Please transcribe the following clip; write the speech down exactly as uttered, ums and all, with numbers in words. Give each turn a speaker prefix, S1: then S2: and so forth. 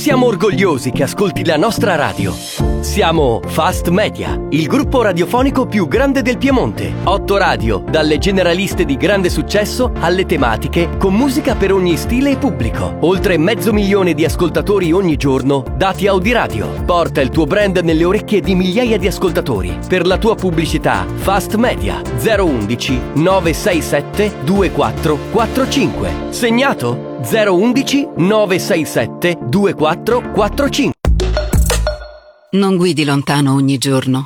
S1: Siamo orgogliosi che ascolti la nostra radio. Siamo Fast Media, il gruppo radiofonico più grande del Piemonte. Otto radio, dalle generaliste di grande successo alle tematiche, con musica per ogni stile e pubblico. Oltre mezzo milione di ascoltatori ogni giorno, dati Audiradio. Porta il tuo brand nelle orecchie di migliaia di ascoltatori. Per la tua pubblicità, Fast Media zero undici nove sei sette due quattro quattro cinque. Segnato? zero undici nove sei sette due quattro quattro cinque.
S2: Non guidi lontano ogni giorno.